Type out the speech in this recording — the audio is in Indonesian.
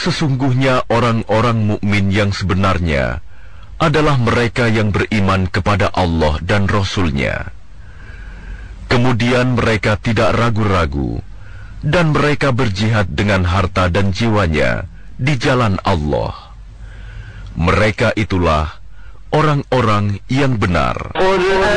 Sesungguhnya orang-orang mukmin yang sebenarnya adalah mereka yang beriman kepada Allah dan Rasul-Nya. Kemudian mereka tidak ragu-ragu, dan mereka berjihad dengan harta dan jiwanya di jalan Allah. Mereka itulah orang-orang yang benar.